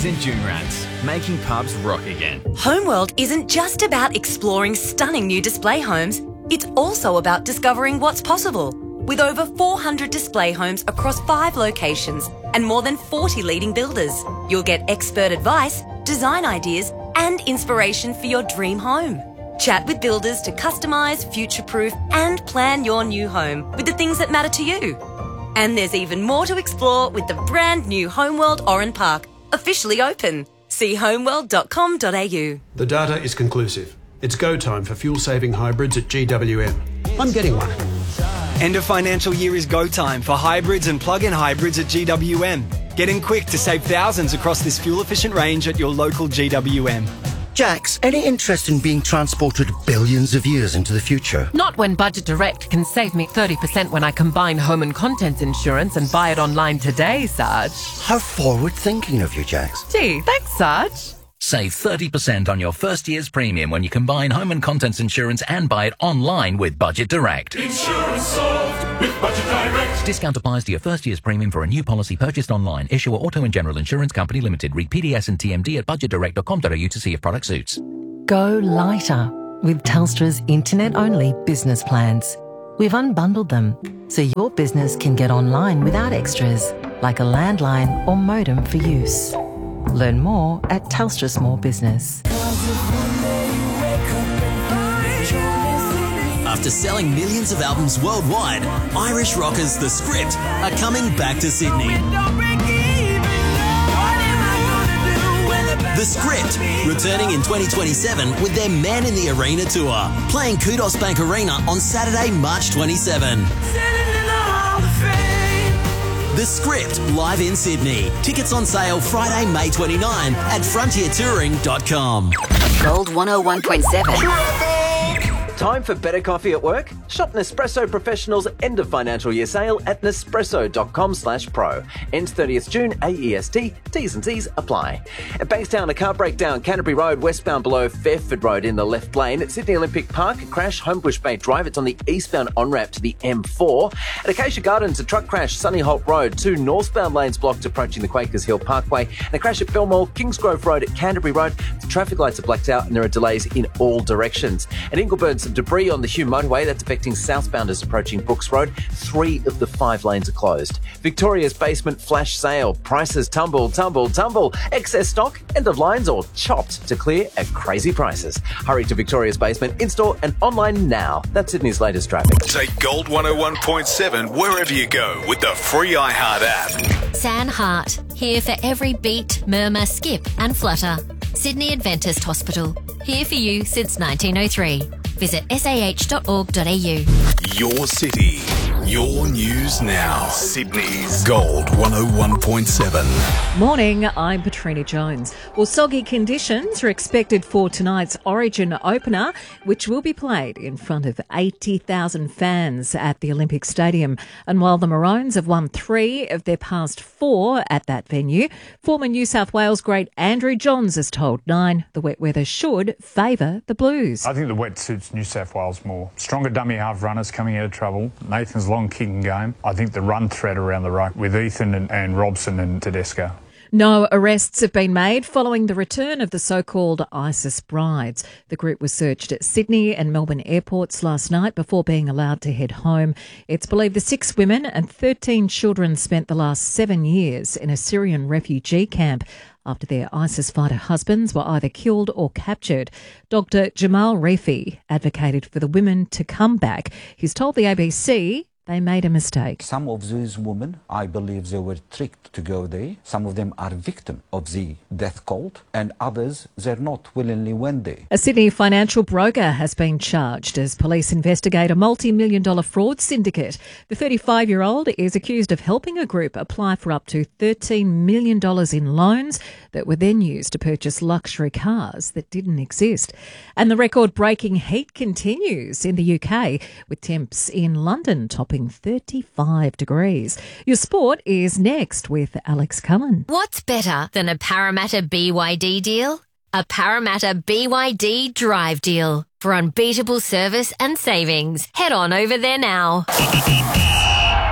in Joonrats, making pubs rock again. Homeworld isn't just about exploring stunning new display homes, it's also about discovering what's possible. With over 400 display homes across 5 locations and more than 40 leading builders, you'll get expert advice, design ideas and inspiration for your dream home. Chat with builders to customise, future-proof and plan your new home with the things that matter to you. And there's even more to explore with the brand new Homeworld Oran Park, officially open. See homeworld.com.au. The data is conclusive. It's go time for fuel-saving hybrids at GWM. I'm getting one. End of financial year is go time for hybrids and plug-in hybrids at GWM. Get in quick to save thousands across this fuel-efficient range at your local GWM. Jax, any interest in being transported billions of years into the future? Not when Budget Direct can save me 30% when I combine home and contents insurance and buy it online today, Sarge. How forward-thinking of you, Jax. Gee, thanks, Sarge. Save 30% on your first year's premium when you combine home and contents insurance and buy it online with Budget Direct. Insurance solved with Budget Direct. Discount applies to your first year's premium for a new policy purchased online. Issuer Auto and General Insurance Company Limited. Read PDS and TMD at budgetdirect.com.au to see if product suits. Go lighter with Telstra's internet-only business plans. We've unbundled them so your business can get online without extras, like a landline or modem for use. Learn more at Telstra Small Business. After selling millions of albums worldwide, Irish rockers The Script are coming back to Sydney. The Script, returning in 2027 with their Man in the Arena tour, playing Kudos Bank Arena on Saturday, March 27. The Script, live in Sydney. Tickets on sale Friday, May 29 at frontiertouring.com. Gold 101.7. Time for better coffee at work? Shop Nespresso Professional's end of financial year sale at nespresso.com/pro. Ends 30th June, AEST. T's and T's apply. At Bankstown, a car breakdown, Canterbury Road, westbound below Fairford Road in the left lane. At Sydney Olympic Park, a crash, Homebush Bay Drive. It's on the eastbound on-ramp to the M4. At Acacia Gardens, a truck crash, Sunny Holt Road. 2 northbound lanes blocked approaching the Quakers Hill Parkway. And a crash at Belmore, Kingsgrove Road at Canterbury Road. The traffic lights are blacked out and there are delays in all directions. At Ingleburn, some debris on the Hume motorway that's affecting southbounders approaching Brooks Road. 3 of the 5 lanes are closed. Victoria's basement flash sale. Prices tumble. Excess stock, end of lines or chopped to clear at crazy prices. Hurry to Victoria's basement in-store and online now. That's Sydney's latest traffic. Take Gold 101.7 wherever you go with the free iHeart app. San Hart, here for every beat, murmur, skip and flutter. Sydney Adventist Hospital, here for you since 1903. Visit sah.org.au. Your city, your news now. Sydney's Gold 101.7. Morning, I'm Petrina Jones. Well, soggy conditions are expected for tonight's Origin opener, which will be played in front of 80,000 fans at the Olympic Stadium. And while the Maroons have won 3 of their past 4 at that venue, former New South Wales great Andrew Johns has told Nine the wet weather should favour the Blues. I think the wet suits New South Wales more. Stronger dummy half runners coming out of trouble. Nathan's long kicking game. I think the run threat around the ruck with Ethan and Robson and Tedesco. No arrests have been made following the return of the so-called ISIS brides. The group was searched at Sydney and Melbourne airports last night before being allowed to head home. It's believed the 6 women and 13 children spent the last 7 years in a Syrian refugee camp after their ISIS fighter husbands were either killed or captured. Dr. Jamal Rifi advocated for the women to come back. He's told the ABC they made a mistake. Some of these women, I believe they were tricked to go there. Some of them are victims of the death cult, and others, they're not willingly went there. A Sydney financial broker has been charged as police investigate a multi-million-dollar fraud syndicate. The 35-year-old is accused of helping a group apply for up to $13 million in loans that were then used to purchase luxury cars that didn't exist. And the record-breaking heat continues in the UK, with temps in London topping 35 degrees. Your sport is next with Alex Cullen. What's better than a Parramatta BYD deal? A Parramatta BYD Drive deal. For unbeatable service and savings, head on over there now.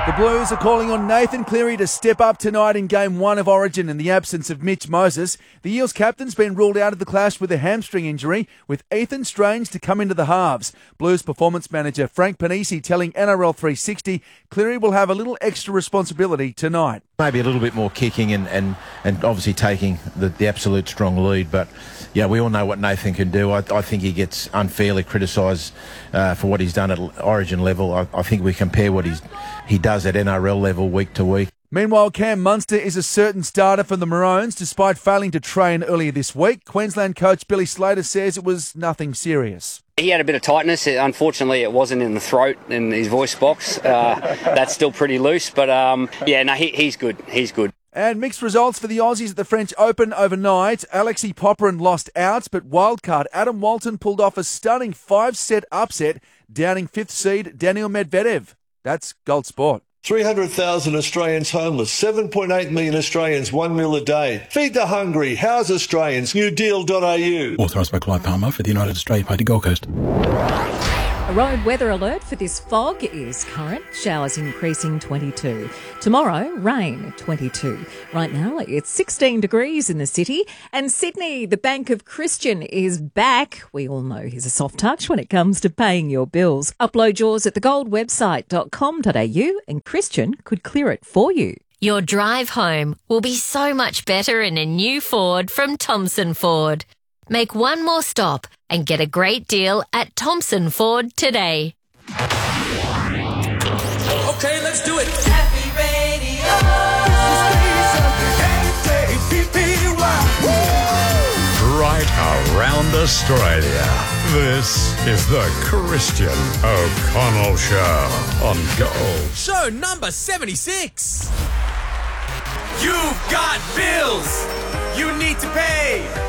The Blues are calling on Nathan Cleary to step up tonight in Game 1 of Origin in the absence of Mitch Moses. The Eels captain's been ruled out of the clash with a hamstring injury, with Ethan Strange to come into the halves. Blues performance manager Frank Panisi telling NRL 360 Cleary will have a little extra responsibility tonight. Maybe a little bit more kicking and obviously taking the absolute strong lead. But, yeah, we all know what Nathan can do. I think he gets unfairly criticised for what he's done at Origin level. I think we compare what he does at NRL level week to week. Meanwhile, Cam Munster is a certain starter for the Maroons despite failing to train earlier this week. Queensland coach Billy Slater says it was nothing serious. He had a bit of tightness. Unfortunately, it wasn't in the throat, in his voice box. That's still pretty loose, but he's good. He's good. And mixed results for the Aussies at the French Open overnight. Alexei Popyrin lost out, but wildcard Adam Walton pulled off a stunning 5-set upset, downing 5th seed Daniil Medvedev. That's Gold Sport. 300,000 Australians homeless, 7.8 million Australians, 1 meal a day. Feed the hungry, house Australians, newdeal.au. Authorised by Clive Palmer for the United Australia Party Gold Coast. A road weather alert for this fog is current. Showers increasing 22. Tomorrow, rain 22. Right now, it's 16 degrees in the city. And Sydney, the Bank of Christian, is back. We all know he's a soft touch when it comes to paying your bills. Upload yours at thegoldwebsite.com.au and Christian could clear it for you. Your drive home will be so much better in a new Ford from Thompson Ford. Make one more stop and get a great deal at Thompson Ford today. Okay, let's do it. Happy Radio. Right around Australia. This is the Christian O'Connell Show on Gold. Show number 76. You've got bills you need to pay.